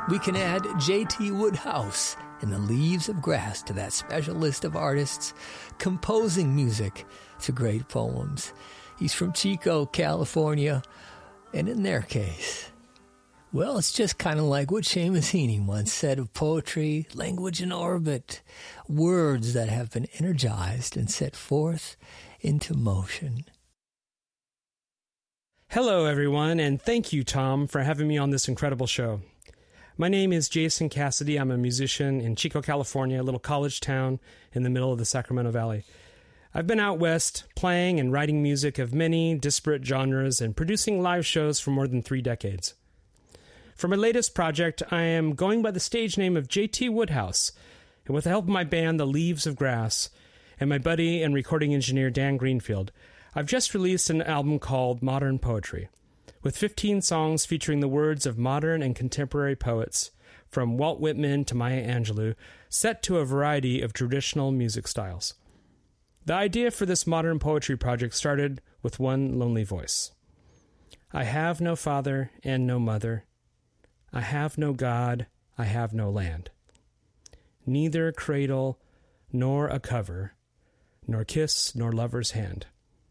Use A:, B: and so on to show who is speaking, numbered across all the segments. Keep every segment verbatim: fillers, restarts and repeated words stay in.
A: We can add J T Woodhouse and the Leaves of Grass to that special list of artists composing music to great poems. He's from Chico, California, and in their case, well, it's just kind of like what Seamus Heaney once said of poetry, language in orbit, words that have been energized and set forth into motion.
B: Hello, everyone, and thank you, Tom, for having me on this incredible show. My name is Jason Cassidy. I'm a musician in Chico, California, a little college town in the middle of the Sacramento Valley. I've been out west playing and writing music of many disparate genres and producing live shows for more than three decades. For my latest project, I am going by the stage name of J T Woodhouse, and with the help of my band, The Leaves of Grass, and my buddy and recording engineer, Dan Greenfield, I've just released an album called Modern Poetry, with fifteen songs featuring the words of modern and contemporary poets, from Walt Whitman to Maya Angelou, set to a variety of traditional music styles. The idea for this modern poetry project started with one lonely voice. I have no father and no mother. I have no God, I have no land. Neither cradle nor a cover, nor kiss nor lover's hand.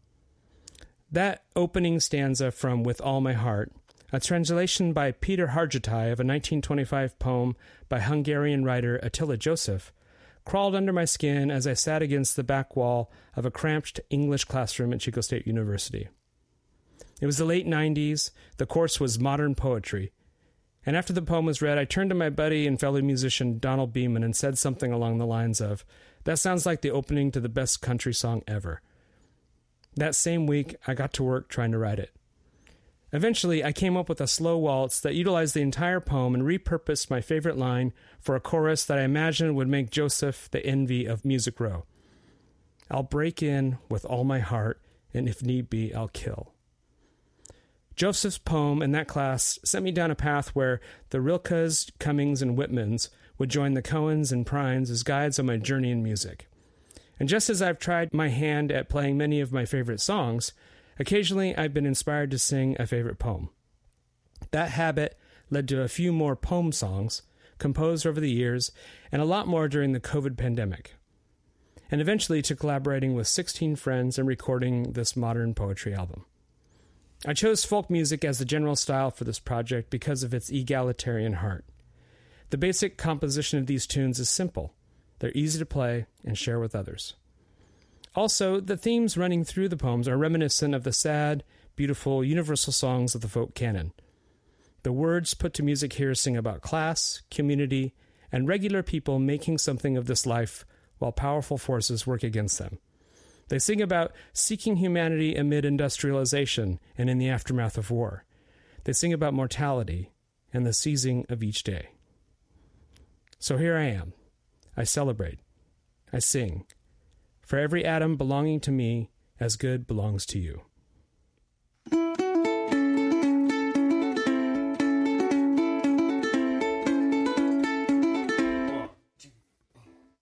B: That opening stanza from With All My Heart, a translation by Peter Hargitay of a nineteen twenty-five poem by Hungarian writer Attila Joseph, crawled under my skin as I sat against the back wall of a cramped English classroom at Chico State University. It was the late nineties, the course was modern poetry, and after the poem was read, I turned to my buddy and fellow musician Donald Beeman and said something along the lines of, "That sounds like the opening to the best country song ever." That same week, I got to work trying to write it. Eventually, I came up with a slow waltz that utilized the entire poem and repurposed my favorite line for a chorus that I imagined would make Joseph the envy of Music Row. I'll break in with all my heart, and if need be, I'll kill. Joseph's poem in that class sent me down a path where the Rilkes, Cummings, and Whitmans would join the Cohens and Prines as guides on my journey in music. And just as I've tried my hand at playing many of my favorite songs, occasionally I've been inspired to sing a favorite poem. That habit led to a few more poem songs composed over the years and a lot more during the COVID pandemic, and eventually to collaborating with sixteen friends and recording this modern poetry album. I chose folk music as the general style for this project because of its egalitarian heart. The basic composition of these tunes is simple. They're easy to play and share with others. Also, the themes running through the poems are reminiscent of the sad, beautiful, universal songs of the folk canon. The words put to music here sing about class, community, and regular people making something of this life while powerful forces work against them. They sing about seeking humanity amid industrialization and in the aftermath of war. They sing about mortality and the seizing of each day. So here I am. I celebrate. I sing. For every atom belonging to me, as good belongs to you.